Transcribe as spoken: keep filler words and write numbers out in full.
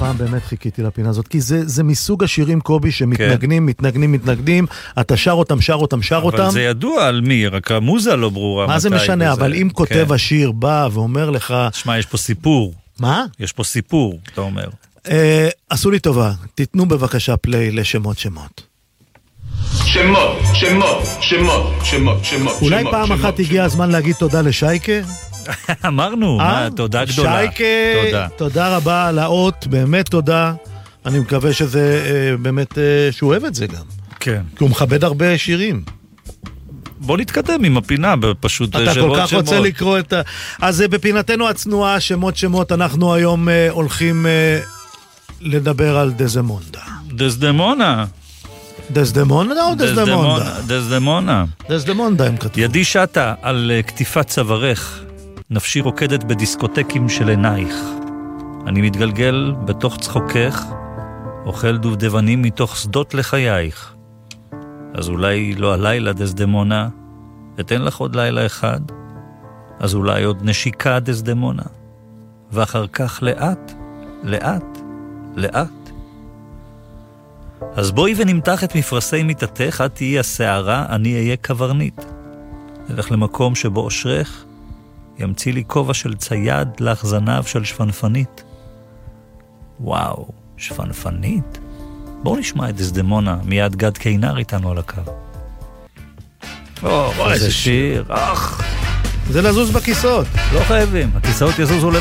הפעם באמת חיכיתי לפינה הזאת, כי זה, זה מסוג השירים, קובי, שמתנגנים, מתנגנים, מתנגנים, אתה שר אותם, שר אותם, שר אותם. אבל זה ידוע על מי, רק המוזה לא ברורה. מה זה משנה, אבל אם כותב השיר בא ואומר לך... תשמע, יש פה סיפור. מה? יש פה סיפור, אתה אומר. עשו לי טובה, תיתנו בבקשה פליי לשמות שמות. שמות, שמות, שמות, שמות, שמות. אולי פעם אחת הגיע הזמן להגיד תודה לשייקה? אמרנו, תודה גדולה. שייקה, תודה רבה על האות, באמת תודה. אני מקווה שזה באמת, שהוא אוהב את זה גם. כן. כי הוא מכבד הרבה שירים. בוא נתקדם עם הפינה, פשוט שמות שמות. אתה כל כך רוצה לקרוא את ה... אז בפינתנו הצנועה, שמות שמות, אנחנו היום הולכים לדבר על דזדמונה. דזדמונה. דזדמונה או דזדמונדה? דזדמונה. דזדמונדה הם כתבו. ידי שטה על כתיפת צווארך, נפשי רוקדת בדיסקוטקים של עינייך. אני מתגלגל בתוך צחוקך, אוכל דובדבנים מתוך שדות לחייך. אז אולי לא הלילה דזדמונה, אתן לך עוד לילה אחד, אז אולי עוד נשיקה דזדמונה, ואחר כך לאט, לאט, לאט. אז בואי ונמתח את מפרסי מיטתך, את תהיי השערה, אני אהיה קברנית. נלך למקום שבו אושרך, ימציא לי כובע של צייד לך זנב של שפנפנית. וואו, שפנפנית? בואו נשמע את דזדמונה, מיד גד קינר איתנו על הקו. או, איזה שיר, אך. זה לזוז בכיסאות. לא חייבים, הכיסאות יזוזו לבד.